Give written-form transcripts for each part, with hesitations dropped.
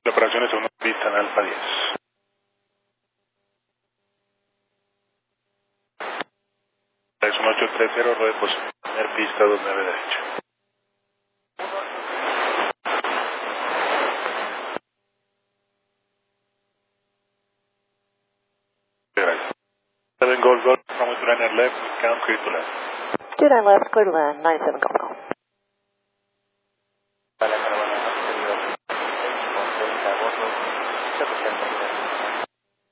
La operación es una pista en Alfa 10. Es un 830, ruede posición, primer pista 29 derecha. Gracias. 7 Golf Golf, from to runner left, count clear to left. 29 left, clear to land, 97 Golf Golf. Para caravana exterior, 6:30 agosto, 7:30.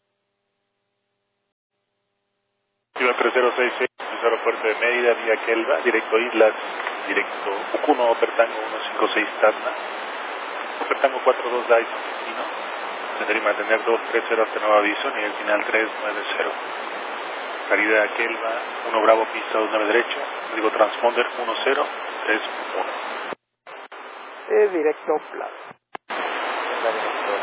Ciudad 3066, aeropuerto de Mérida, vía Kelva, directo Islas, directo Ucuno, Opertango 156 Tacna, Opertango 42 Dyson, destino, tendré que mantener 230 hasta nuevo aviso, nivel final 390. Salida a Kelva, 1 Bravo, pista 29 derecha, código transponder 1031. Directo Plaza. La dirección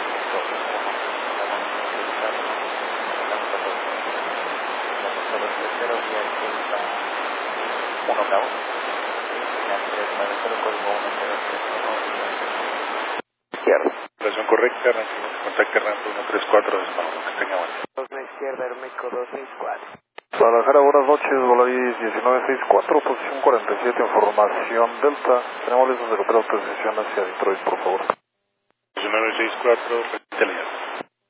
1 Bravo, final 390, código 1031. Izquierda. Operación correcta, contacte rampa 134, despacho, que tenga buen día. 2 a izquierda, Aeroméxico 264. Guadalajara, buenas noches, Volaris 1964, posición 47, información Delta. Tenemos listos de locales precisión hacia Detroit, por favor. 1964, repite la llamada.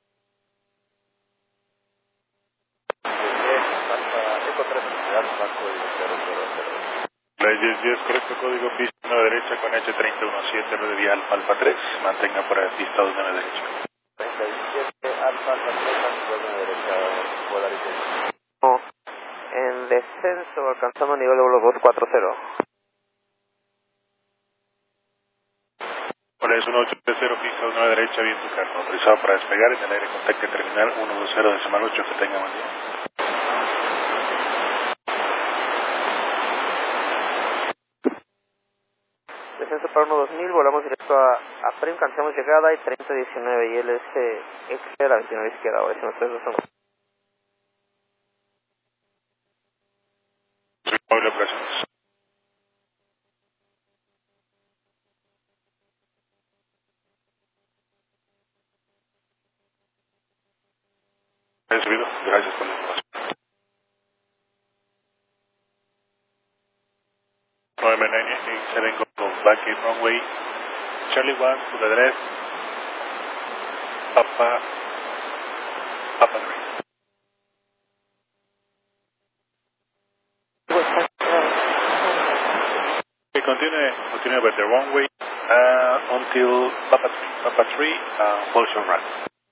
Eco 3, Alfa, código 000. 1010, correcto, código pista 9 derecha con H317, red de vía Alfa 3, mantenga por ahí pista 29 derecha. 37, Alfa 3, 29 derecha, Volaris. En descenso, alcanzando nivel de vuelo 240. Por eso 1830, pista 9 derecha, viento carro, autorizado para despegar en el aire, contacte terminal 120.8, que tenga buen día. Descenso para 12000, volamos directo a Prim, cancelamos llegada y 3019 y él es extra la 29 izquierda, ahora si ustedes son. Soy móvil de operaciones. He subido, gracias por la información. 998, go back in runway, Charlie 1 to the left, Papa 3. Okay, continue with the runway until Papa 3, motion run.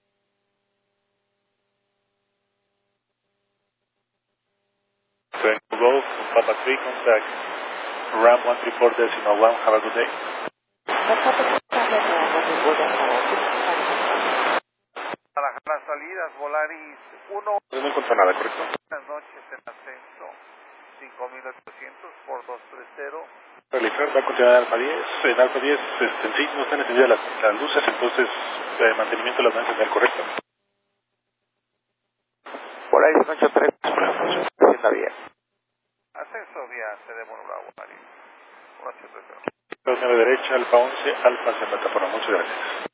Then go from Papa 3, contact RAM 134.1, have a good day. Para las salidas, Volaris 1, No encuentro nada, correcto. buenas noches en ascenso, 5800 por 230. Realizar, va a continuar en Alfa 10. En Alfa 10, en sí, no están encendidas las luces, entonces mantenimiento las van a encender, correcto. Volaris 83, está bien. Ascenso vía CD Bravo, Volaris 1830. 9 derecha, Alfa 11, Alfa se mata por muchas gracias.